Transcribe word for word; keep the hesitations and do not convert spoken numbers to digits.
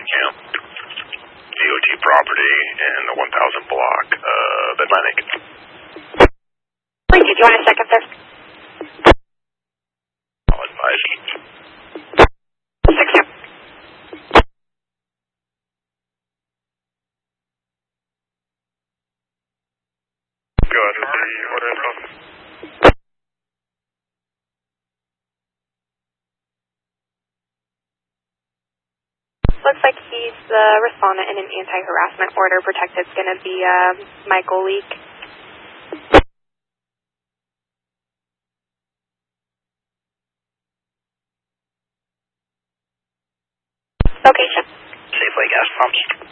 camp, D O T property in the one thousand block of Atlantic. Did you want a second, sir? I'll advise. Six, yeah. Go ahead with the order info. Looks like he's the respondent in an anti-harassment order. Protected's going to be uh, Michael Leak. Location. Safeway gas pumps.